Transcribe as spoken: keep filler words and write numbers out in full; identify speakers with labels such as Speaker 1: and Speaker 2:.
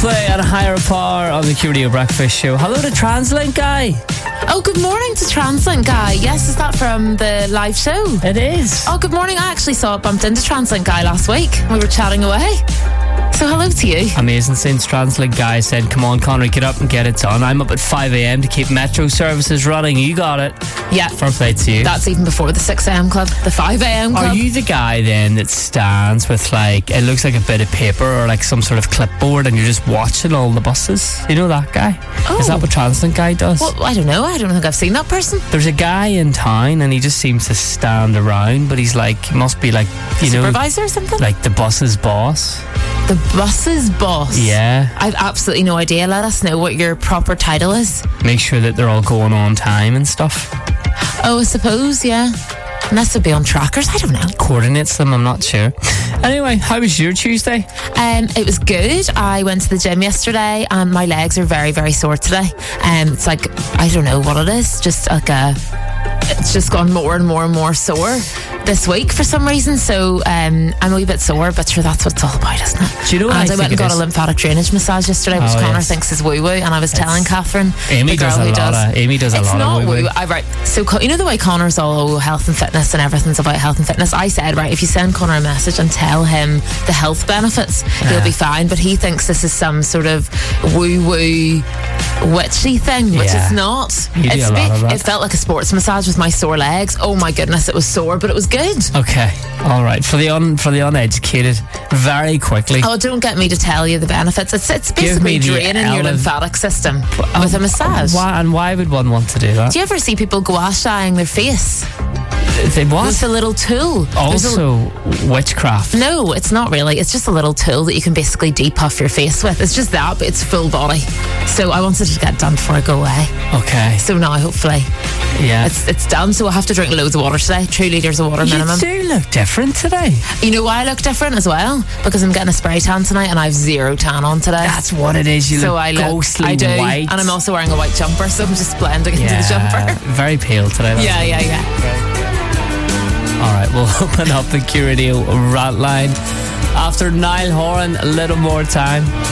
Speaker 1: Coldplay and Higher Power on the Q Radio Breakfast Show. Hello to Translink Guy.
Speaker 2: Oh, good morning to Translink Guy. Yes, is that from the live show?
Speaker 1: It is.
Speaker 2: Oh, good morning. I actually saw it bumped into Translink Guy last week. We were chatting away. So hello to you.
Speaker 1: Amazing. Since Translink Guy said, come on, Conor, get up and get it done. I'm up at five a.m. to keep metro services running. You got it.
Speaker 2: Yeah.
Speaker 1: Fair play to you.
Speaker 2: That's even before the six a.m. club, the five a.m. club.
Speaker 1: Are you the guy then that stands with like, it looks like a bit of paper or like some sort of clipboard and you're just watching all the buses? You know that guy?
Speaker 2: Oh.
Speaker 1: Is that what Translink Guy does?
Speaker 2: Well, I don't know. I don't think I've seen that person.
Speaker 1: There's a guy in town and he just seems to stand around, but he's like, he must be like, you know,
Speaker 2: supervisor or something?
Speaker 1: like the bus's boss.
Speaker 2: The bus's boss?
Speaker 1: Yeah.
Speaker 2: I've absolutely no idea. Let us know what your proper title is.
Speaker 1: Make sure that they're all going on time and stuff.
Speaker 2: Oh, I suppose, yeah. Unless they'd be on trackers, I don't know.
Speaker 1: Coordinates them, I'm not sure. Anyway, how was your Tuesday?
Speaker 2: Um, it was good. I went to the gym yesterday and my legs are very, very sore today. Um, it's like, I don't know what it is. Just like a... It's just gone more and more and more sore this week for some reason. So um, I'm a wee bit sore, but sure, that's what it's all about, isn't it?
Speaker 1: Do you know what
Speaker 2: and
Speaker 1: I,
Speaker 2: I went and got
Speaker 1: is?
Speaker 2: a lymphatic drainage massage yesterday, which
Speaker 1: Oh,
Speaker 2: Conor
Speaker 1: yes.
Speaker 2: thinks is woo woo. And I was
Speaker 1: It's,
Speaker 2: telling Catherine,
Speaker 1: Amy
Speaker 2: the girl
Speaker 1: does a
Speaker 2: who
Speaker 1: lot
Speaker 2: does,
Speaker 1: of Amy does a
Speaker 2: it's
Speaker 1: lot
Speaker 2: not
Speaker 1: of woo
Speaker 2: woo.
Speaker 1: woo.
Speaker 2: I right. So you know the way Conor's all oh, health and fitness and everything's about health and fitness. I said, right, if you send Conor a message and tell him the health benefits, he'll
Speaker 1: Yeah.
Speaker 2: be fine. But he thinks this is some sort of woo woo witchy thing, which
Speaker 1: Yeah.
Speaker 2: it's not.
Speaker 1: You do
Speaker 2: It's
Speaker 1: a lot of that.
Speaker 2: It felt like a sports massage with my sore legs. Oh my goodness, it was sore, but it was good.
Speaker 1: Okay, all right. For the un for the uneducated, very quickly.
Speaker 2: Oh, don't get me to tell you the benefits. It's it's
Speaker 1: Give me
Speaker 2: basically
Speaker 1: the
Speaker 2: draining your
Speaker 1: ele-
Speaker 2: lymphatic system with a massage.
Speaker 1: Why, and why would one want to do that?
Speaker 2: Do you ever see people gua shaing their face
Speaker 1: They what?
Speaker 2: with a little tool? There's a-
Speaker 1: Also, witchcraft.
Speaker 2: No, it's not really. It's just a little tool that you can basically depuff your face with. It's just that, but it's full body. So I wanted to get done before I go away.
Speaker 1: Okay.
Speaker 2: So now, hopefully,
Speaker 1: Yeah.
Speaker 2: it's it's done. So I have to drink loads of water today. Two litres of water minimum.
Speaker 1: You do look different today.
Speaker 2: You know why I look different as well? Because I'm getting a spray tan tonight and I have zero tan on today.
Speaker 1: That's what it is. You
Speaker 2: so
Speaker 1: look
Speaker 2: I look,
Speaker 1: ghostly
Speaker 2: I do,
Speaker 1: white.
Speaker 2: and I'm also wearing a white jumper, so I'm just blending into the
Speaker 1: Yeah,
Speaker 2: jumper.
Speaker 1: very pale today. that's
Speaker 2: Yeah,
Speaker 1: it.
Speaker 2: yeah, yeah.
Speaker 1: All right, we'll open up the Q Radio rant line after Niall Horan. A little more time.